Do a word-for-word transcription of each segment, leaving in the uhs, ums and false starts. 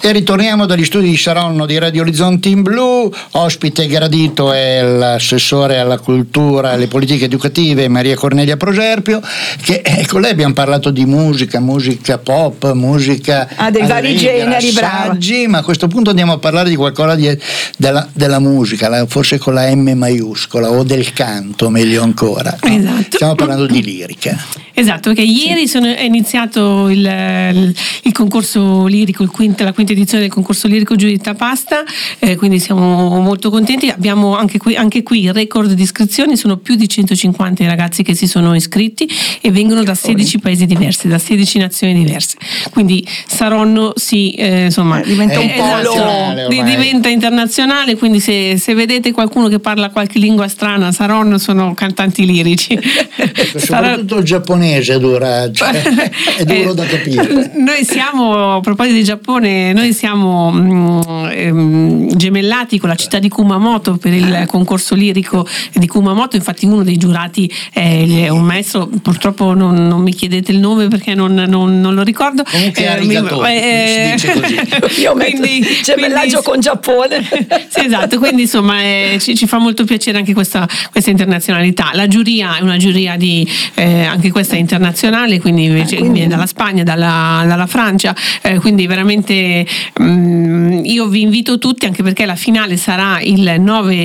E ritorniamo dagli studi di Saronno di Radio Orizzonti in Blu. Ospite gradito è l'assessore alla cultura e alle politiche educative Maria Cornelia Proserpio, che eh, con lei abbiamo parlato di musica, musica pop, musica ah, dei allegra, vari generi, saggi, brava. ma a questo punto andiamo a parlare di qualcosa di, della, della musica, la, forse con la M maiuscola, o del canto, meglio ancora. No? Esatto. Stiamo parlando di lirica. Esatto, perché ieri sono, è iniziato il, il, il concorso lirico, il quinta, la quinta edizione del concorso lirico Giuditta Pasta, eh, quindi siamo molto contenti. Abbiamo anche qui, anche qui il record di iscrizioni, sono più di centocinquanta i ragazzi che si sono iscritti e vengono da sedici paesi diversi, da sedici nazioni diverse. Quindi Saronno si eh, insomma eh, diventa un polo, diventa internazionale, quindi se, se vedete qualcuno che parla qualche lingua strana, Saronno sono cantanti lirici. Soprattutto il giapponese è dura, cioè, è duro da capire. Noi siamo, a proposito di Giappone, noi siamo mh, ehm, gemellati con la città di Kumamoto per il concorso lirico di Kumamoto. Infatti uno dei giurati è un maestro, purtroppo non, non mi chiedete il nome perché non, non, non lo ricordo. Comunque arigato, eh, si dice così. Io quindi, gemellaggio quindi, con Giappone. Sì, esatto, quindi insomma eh, ci, ci fa molto piacere anche questa, questa internazionalità. La giuria è una giuria di eh, anche questa internazionale, quindi invece quindi... viene dalla Spagna, dalla, dalla Francia, eh, quindi veramente mh, io vi invito tutti, anche perché la finale sarà il nove,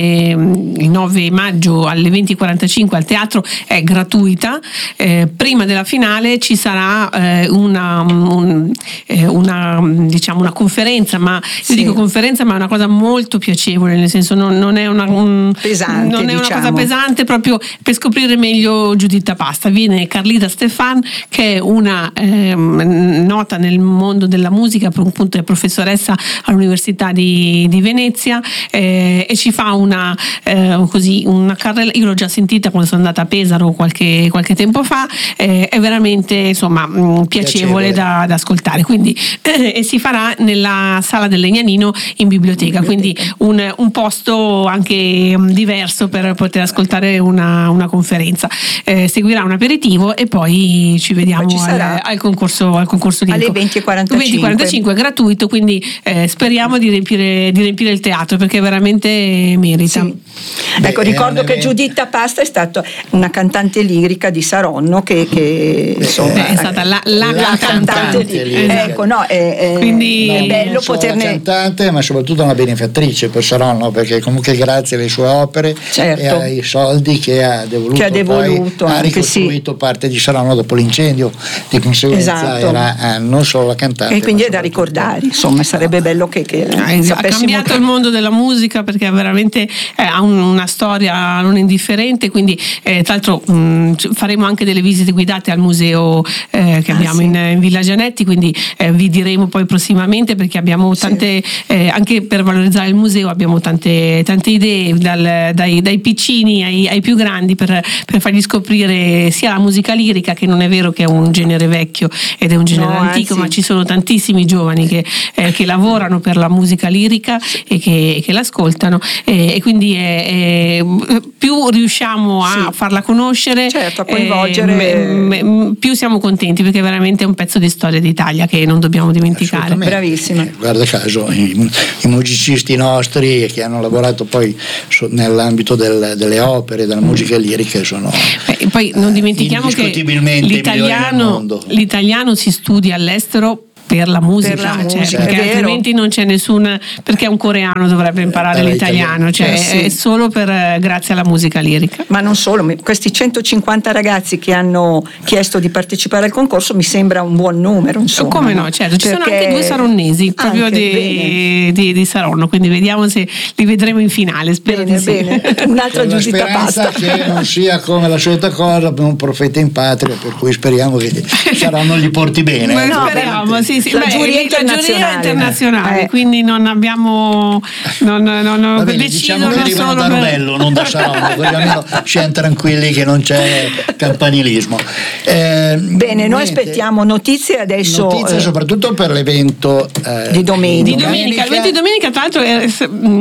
il nove maggio alle venti e quarantacinque al teatro, è gratuita. Eh, prima della finale ci sarà eh, una, un, eh, una diciamo una conferenza, ma io sì. dico conferenza, ma è una cosa molto piacevole, nel senso non, non è una un, pesante, non è diciamo. una cosa pesante, proprio per scoprire meglio Giuditta Pasta. Viene Carlita Stefan, che è una eh, nota nel mondo della musica, appunto è professoressa all'Università di, di Venezia, eh, e ci fa una eh, così una carrella. Io l'ho già sentita quando sono andata a Pesaro qualche, qualche tempo fa, eh, è veramente insomma mh, piacevole, piacevole. Da, da ascoltare, quindi eh, e si farà nella sala del Legnanino in biblioteca, quindi un, un posto anche mh, diverso per poter ascoltare una, una conferenza. Eh, seguirà un aperitivo e poi ci vediamo poi ci al, al concorso al concorso lirico alle venti e quarantacinque. venti e quarantacinque gratuito, quindi eh, speriamo di riempire, di riempire il teatro, perché veramente merita. Sì. Ecco, ricordo che Giuditta Pasta è stata una cantante lirica di Saronno che, che insomma è stata la, la, la cantante, cantante lirica. Ecco, no, è, è, quindi è bello poterne una cantante, ma soprattutto una benefattrice per Saronno, perché comunque grazie alle sue opere certo. e ai soldi che ha devoluto, che ha, devoluto poi, ha ricostruito sì. parte di Saronno dopo l'incendio, di conseguenza esatto. era eh, non solo la cantante, e quindi è da ricordare, insomma sarebbe bello che, che eh, ha cambiato che... il mondo della musica, perché veramente eh, ha un, una storia non indifferente, quindi eh, tra l'altro mh, faremo anche delle visite guidate al museo eh, che abbiamo ah, sì. in, in Villa Gianetti, quindi eh, vi diremo poi prossimamente, perché abbiamo tante sì. eh, anche per valorizzare il museo abbiamo tante, tante idee dal, dai, dai piccini ai, ai più grandi per, per fargli scoprire sia la musica lirica, che non è vero che è un genere vecchio ed è un genere no, antico, anzi. ma ci sono tantissimi giovani che, eh, che lavorano per la musica lirica e che, che l'ascoltano, e, e quindi è, è, più riusciamo a sì. farla conoscere, certo, a coinvolgere, eh, m- m- più siamo contenti, perché veramente è un pezzo di storia d'Italia che non dobbiamo dimenticare. Bravissima. Guarda caso i, i musicisti nostri che hanno lavorato poi so, nell'ambito del, delle opere, della musica lirica, sono Beh, poi non dimentichiamo che l'italiano, l'italiano si studia all'estero per la musica, per la cioè, musica perché altrimenti non c'è nessun, perché un coreano dovrebbe imparare eh, l'italiano, cioè eh, sì. è solo per grazie alla musica lirica. Ma non solo, questi centocinquanta ragazzi che hanno chiesto di partecipare al concorso mi sembra un buon numero, insomma. Come no, certo, ci perché... sono anche due saronnesi proprio anche, di, di, di Saronno, quindi vediamo se li vedremo in finale, spero bene, di sì. Bene. Un'altra Giuditta Pasta che non sia come la solita cosa, un profeta in patria, per cui speriamo che Saronno gli porti bene. Ma eh, no, speriamo, sì. Sì, la beh, giuria internazionale, la giuria internazionale eh. quindi non abbiamo non, non, non bene, diciamo che arrivano da Rovello, per... non da Saronno, così almeno siamo tranquilli che non c'è campanilismo. Eh, bene, niente. Noi aspettiamo notizie adesso, notizie eh, soprattutto per l'evento eh, di domenica. Di domenica. Il venti domenica tra l'altro è,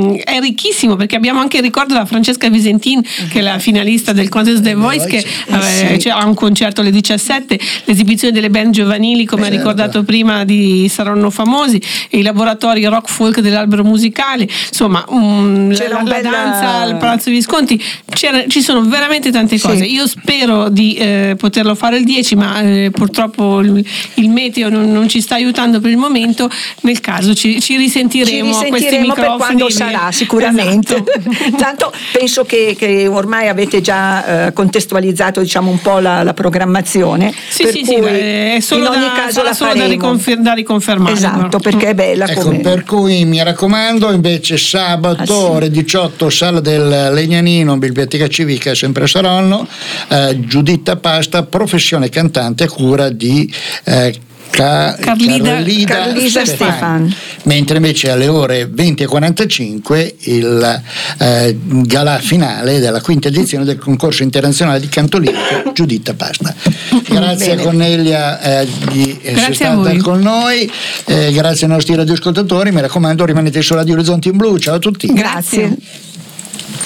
è ricchissimo, perché abbiamo anche il ricordo da Francesca Visentin, che è la finalista del Contest The Voice, che eh, eh, sì. cioè, ha un concerto alle dicissette, l'esibizione delle band giovanili, come ha ricordato prima di Saronno famosi, i laboratori rock folk dell'Albero Musicale, insomma um, la, la bella... danza al Palazzo Visconti, c'era, ci sono veramente tante cose. Sì. Io spero di eh, poterlo fare il dieci, ma eh, purtroppo il, il meteo non, non ci sta aiutando per il momento. Nel caso ci, ci risentiremo, ci risentiremo questi microfoni per quando sarà, sicuramente. Esatto. Tanto penso che, che ormai avete già eh, contestualizzato, diciamo, un po' la, la programmazione. Sì, per sì, cui sì, è solo in ogni da, caso la solo da, riconfer- da riconfermare. Esatto, perché è bella. Ecco, come... per cui mi raccomando, invece sabato ah, sì. ore diciotto, sala del Legnanino, Biblioteca Civica, sempre a Saronno, eh, Giuditta Pasta, professione cantante a cura di eh, Ca- Carlida, Carlida, Carlisa Stefan. Stefan. Mentre invece alle ore venti e quarantacinque il eh, galà finale della quinta edizione del concorso internazionale di canto lirico Giuditta Pasta. Grazie a Cornelia eh, di essere stata con noi, eh, grazie ai nostri radioascoltatori, mi raccomando rimanete su Radio Orizzonti in Blu, ciao a tutti. Grazie.